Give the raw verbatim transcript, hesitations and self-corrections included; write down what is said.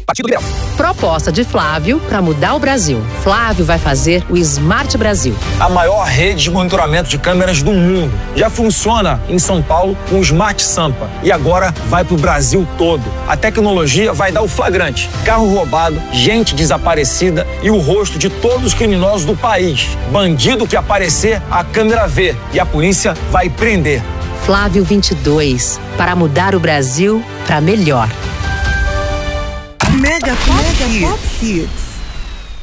Partido Liberal. Proposta de Flávio para mudar o Brasil. Flávio vai fazer o Smart Brasil. A maior rede de monitoramento de câmeras do mundo. Já funciona em São Paulo com o Smart Sampa e agora vai para o Brasil todo. A tecnologia vai dar o flagrante. Carro roubado, gente desaparecida e o rosto de todos os criminosos do país. Bandido que aparecer, a câmera vê e a polícia vai prender. Flávio vinte e dois, para mudar o Brasil para melhor. Mega Pop Hits.